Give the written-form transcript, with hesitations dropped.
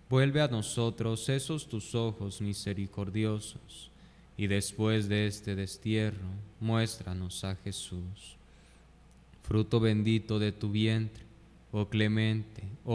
Vuelve a nosotros esos tus ojos misericordiosos, y después de este destierro, muéstranos a Jesús, fruto bendito de tu vientre, oh clemente,